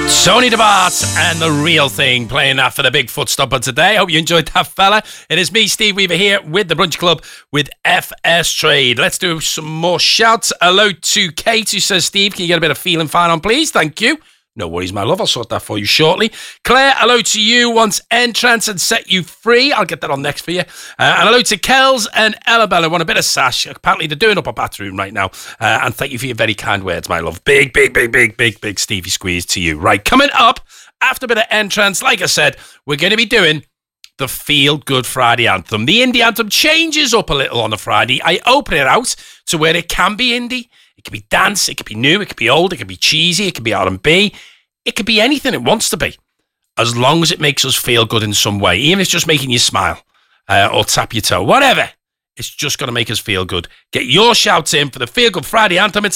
Tony DeBart and The Real Thing playing that for the Big Foot Stomper today. Hope you enjoyed that, fella. It is me, Steve Weaver, here with the Brunch Club with FS Trade. Let's do some more shouts. Hello to Kate, who says, Steve, can you get a bit of Feeling Fine on, please? Thank you. No worries, my love. I'll sort that for you shortly. Claire, hello to you. Wants Entrance and Set You Free. I'll get that on next for you. And hello to Kells and Ellabella. Want a bit of sash. Apparently, they're doing up a bathroom right now. And thank you for your very kind words, my love. Big Stevie squeeze to you. Right, coming up, after a bit of Entrance, like I said, we're going to be doing the Feel Good Friday Anthem. The indie anthem changes up a little on a Friday. I open it out to where it can be indie. It could be dance, it could be new, it could be old, it could be cheesy, it could be R&B. It could be anything it wants to be, as long as it makes us feel good in some way. Even if it's just making you smile or tap your toe, whatever. It's just going to make us feel good. Get your shouts in for the Feel Good Friday Anthem. It's